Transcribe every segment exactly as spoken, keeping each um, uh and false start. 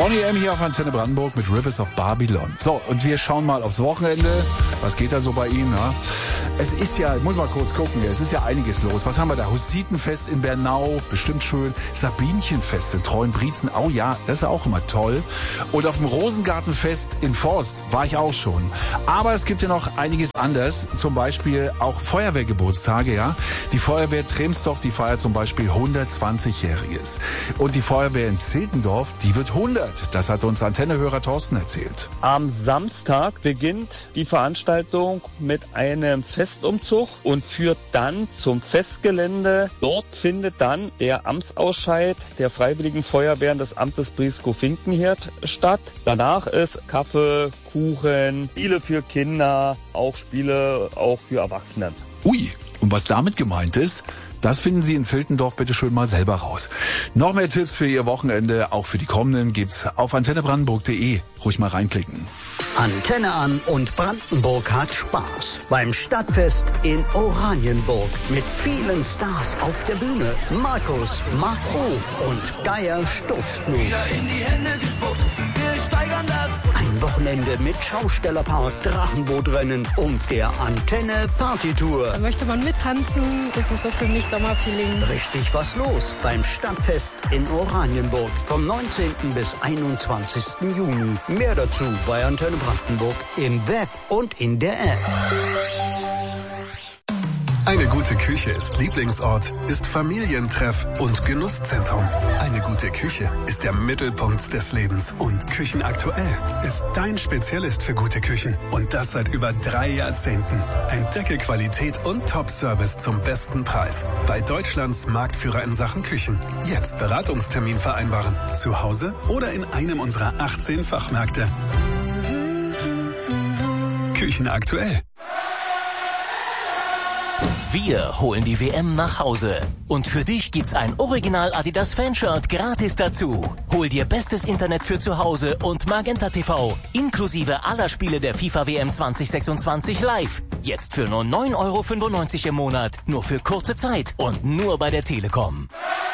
Bonnie M. hier auf Antenne Brandenburg mit Rivers of Babylon. So, und wir schauen mal aufs Wochenende. Was geht da so bei Ihnen? Ja? Es ist ja, ich muss mal kurz gucken, es ist ja einiges los. Was haben wir da? Hussitenfest in Bernau, bestimmt schön. Sabinchenfest in Treuenbrietzen, oh ja, das ist auch immer toll. Und auf dem Rosengartenfest in Forst war ich auch schon. Aber es gibt ja noch einiges anders, zum Beispiel auch Feuerwehrgeburtstage, ja. Die Feuerwehr Tremsdorf, die feiert zum Beispiel hundertzwanzigjähriges. Und die Feuerwehr in Ziltendorf, die wird hundert. Das hat uns Antennehörer Thorsten erzählt. Am Samstag beginnt die Veranstaltung mit einem Festumzug und führt dann zum Festgelände. Dort findet dann der Amtsausscheid der Freiwilligen Feuerwehren des Amtes Brieskow-Finkenhirt statt. Danach ist Kaffee, Kuchen, Spiele für Kinder, auch Spiele auch für Erwachsene. Ui, und was damit gemeint ist, das finden Sie in Ziltendorf bitte schön mal selber raus. Noch mehr Tipps für Ihr Wochenende, auch für die kommenden, gibt's auf antenne brandenburg punkt de. Ruhig mal reinklicken. Antenne an und Brandenburg hat Spaß beim Stadtfest in Oranienburg mit vielen Stars auf der Bühne. Markus, Marc O. und Geier Stutzblut. Wieder in die Hände gespuckt, wir steigern das. Ein Wochenende mit Schaustellerpark, Drachenbootrennen und der Antenne Partytour. Da möchte man mittanzen, das ist so für mich Sommerfeeling. Richtig was los beim Stadtfest in Oranienburg vom neunzehnten bis einundzwanzigsten Juni. Mehr dazu bei Antenne Brandenburg im Web und in der App. Eine gute Küche ist Lieblingsort, ist Familientreff und Genusszentrum. Eine gute Küche ist der Mittelpunkt des Lebens. Und Küchenaktuell ist dein Spezialist für gute Küchen. Und das seit über drei Jahrzehnten. Entdecke Qualität und Top-Service zum besten Preis. Bei Deutschlands Marktführer in Sachen Küchen. Jetzt Beratungstermin vereinbaren. Zu Hause oder in einem unserer achtzehn Fachmärkte. Küchenaktuell. Wir holen die W M nach Hause. Und für dich gibt's ein Original Adidas Fanshirt gratis dazu. Hol dir bestes Internet für zu Hause und Magenta T V. Inklusive aller Spiele der FIFA W M zwanzig sechsundzwanzig live. Jetzt für nur neun Euro fünfundneunzig im Monat. Nur für kurze Zeit und nur bei der Telekom.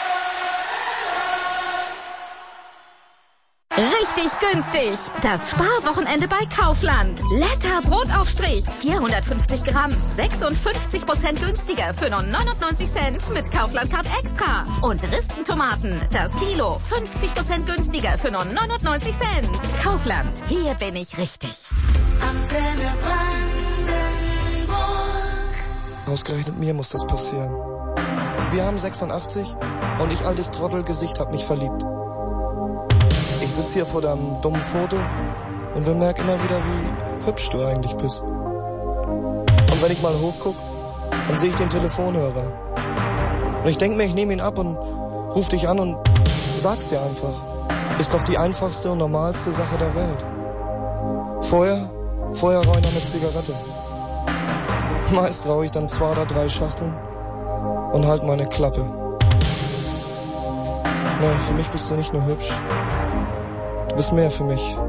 Richtig günstig. Das Sparwochenende bei Kaufland. Letter Brotaufstrich. vierhundertfünfzig Gramm. sechsundfünfzig Prozent günstiger für nur neunundneunzig Cent mit Kaufland Card Extra. Und Ristentomaten. Das Kilo. fünfzig Prozent günstiger für nur neunundneunzig Cent. Kaufland. Hier bin ich richtig. Antenne Brandenburg. Ausgerechnet mir muss das passieren. Wir haben sechsundachtzig und ich altes Trottelgesicht hab mich verliebt. Ich sitze hier vor deinem dummen Foto und bemerke immer wieder, wie hübsch du eigentlich bist. Und wenn ich mal hochguck, dann sehe ich den Telefonhörer. Und ich denke mir, ich nehme ihn ab und ruf dich an und sag's dir einfach. Ist doch die einfachste und normalste Sache der Welt. Vorher, vorher rauche ich noch eine Zigarette. Meist rauche ich dann zwei oder drei Schachteln und halt meine Klappe. Nein, für mich bist du nicht nur hübsch. Du bist mehr für mich.